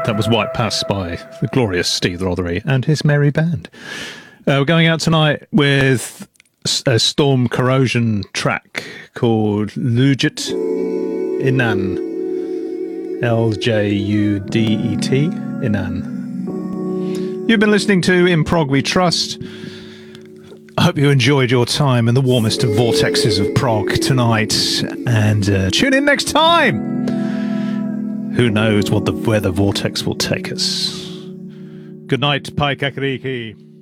That was White Pass by the glorious Steve Rothery and his merry band. We're going out tonight with a Storm Corrosion track called Ludet Inan. L-J-U-D-E-T, Inan. You've been listening to In Prog We Trust. I hope you enjoyed your time in the warmest of vortexes of prog tonight. And tune in next time. Who knows where the vortex will take us. Good night, Pai Kakariki.